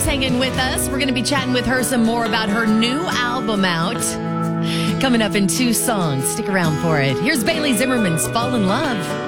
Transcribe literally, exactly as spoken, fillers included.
hanging with us. We're going to be chatting with her some more about her new album out. Coming up in two songs. Stick around for it. Here's Bailey Zimmerman's Fall in Love.